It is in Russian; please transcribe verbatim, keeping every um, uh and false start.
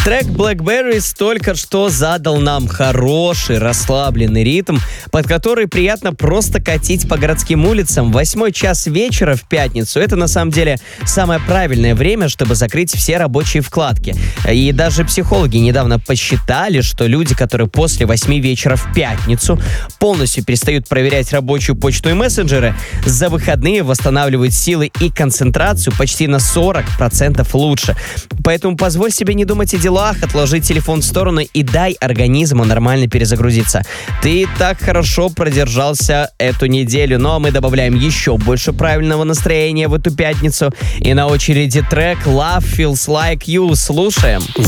Трек Blackberries только что задал нам хороший, расслабленный ритм, под который приятно просто катить по городским улицам. Восьмой час вечера в пятницу — это на самом деле самое правильное время, чтобы закрыть все рабочие вкладки. И даже психологи недавно посчитали, что люди, которые после восьми вечера в пятницу полностью перестают проверять рабочую почту и мессенджеры, за выходные восстанавливают силы и концентрацию почти на сорок процентов лучше. Поэтому позволь себе не думать о делах, отложи телефон в сторону и дай организму нормально перезагрузиться. Ты так хорошо продержался эту неделю, но мы добавляем еще больше правильного настроения в эту пятницу. И на очереди трек Love Feels Like You. Слушаем.